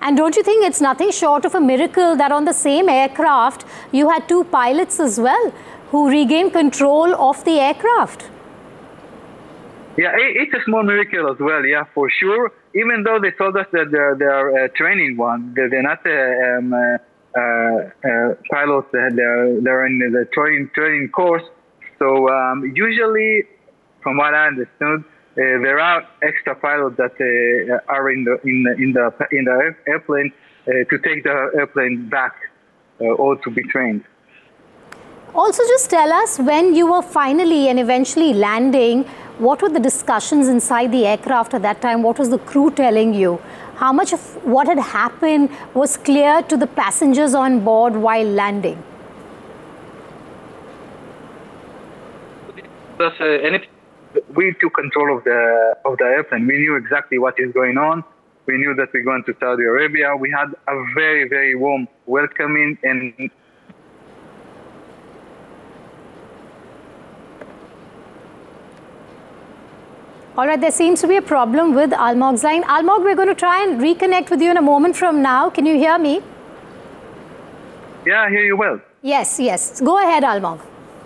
And don't you think it's nothing short of a miracle that on the same aircraft you had two pilots as well who regained control of the aircraft? Yeah, it's a small miracle as well, yeah, for sure. Even though they told us that they're training one, they're not pilots, they're in the training course. So usually, from what I understood, there are extra pilots that are in the airplane to take the airplane back or to be trained. Also, just tell us, when you were finally and eventually landing, what were the discussions inside the aircraft at that time? What was the crew telling you? How much of what had happened was clear to the passengers on board while landing? We took control of the airplane. We knew exactly what is going on. We knew that we're going to Saudi Arabia. We had a very, very warm welcoming and all right, there seems to be a problem with Almog's line. Almog, we're going to try and reconnect with you in a moment from now. Can you hear me? Yeah, I hear you well. Yes, yes. Go ahead, Almog.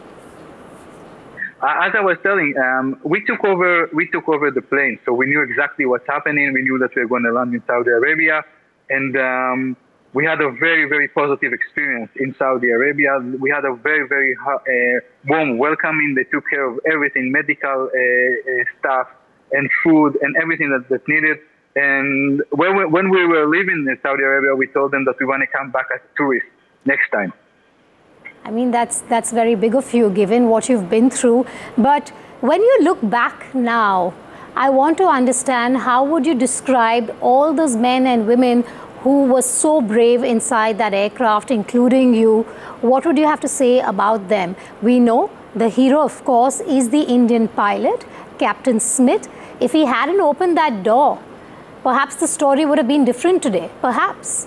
As I was telling, we took over the plane, so we knew exactly what's happening. We knew that we were going to land in Saudi Arabia, and we had a very, very positive experience in Saudi Arabia. We had a very, very warm welcoming. They took care of everything, medical stuff and food and everything that's needed. And when we were leaving in Saudi Arabia, we told them that we want to come back as tourists next time. I mean, that's very big of you, given what you've been through. But when you look back now, I want to understand, how would you describe all those men and women who were so brave inside that aircraft, including you? What would you have to say about them? We know the hero, of course, is the Indian pilot, Captain Smith. If he hadn't opened that door, perhaps the story would have been different today, perhaps.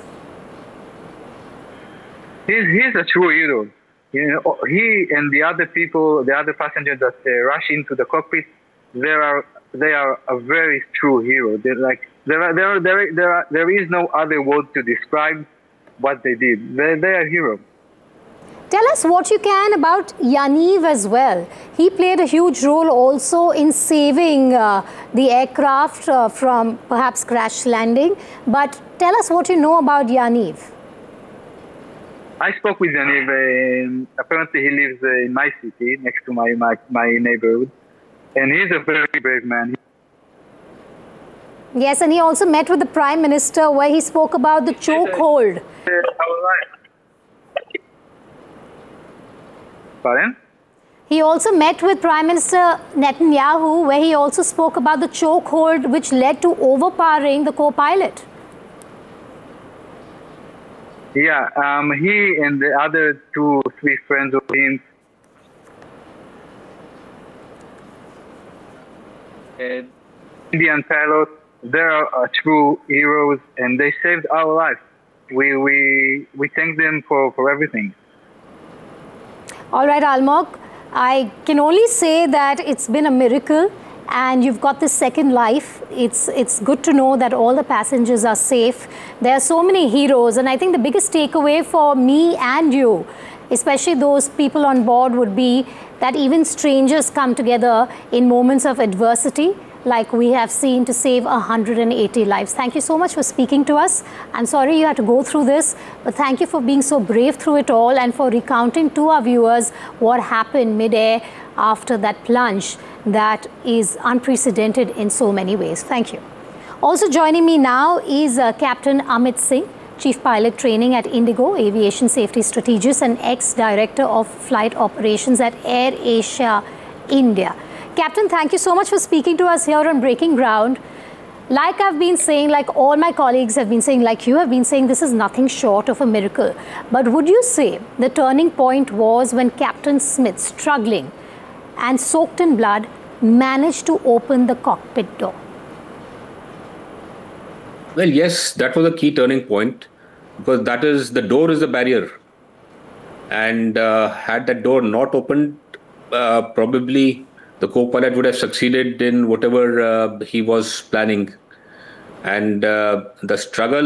He's a true hero. You know, he and the other people, the other passengers that rush into the cockpit, they are a very true hero. They're like, there is no other word to describe what they did. They are heroes. Tell us what you can about Yaniv as well. He played a huge role also in saving the aircraft from perhaps crash landing. But tell us what you know about Yaniv. I spoke with Yaniv. Apparently, he lives in my city, next to my neighborhood, and he's a very brave man. Yes, and he also met with the Prime Minister, where he spoke about the chokehold. Pardon? He also met with Prime Minister Netanyahu, where he also spoke about the chokehold which led to overpowering the co-pilot. Yeah, he and the other 2 or 3 friends of him Indian pilots, they are true heroes, and they saved our life. We thank them for everything. All right, Almog, I can only say that it's been a miracle, and you've got this second life. It's good to know that all the passengers are safe. There are so many heroes, and I think the biggest takeaway for me and you, especially those people on board, would be that even strangers come together in moments of adversity, like we have seen, to save 180 lives. Thank you so much for speaking to us. I'm sorry you had to go through this, but thank you for being so brave through it all and for recounting to our viewers what happened mid-air after that plunge that is unprecedented in so many ways. Thank you. Also joining me now is Captain Amit Singh, Chief Pilot Training at Indigo, Aviation Safety Strategist and ex-Director of Flight Operations at Air Asia India. Captain, thank you so much for speaking to us here on Breaking Ground. Like I've been saying, like all my colleagues have been saying, like you have been saying, this is nothing short of a miracle. But would you say the turning point was when Captain Smith, struggling and soaked in blood, managed to open the cockpit door? Well, yes, that was a key turning point, because the door is the barrier. And had that door not opened, probably the co-pilot would have succeeded in whatever he was planning. And the struggle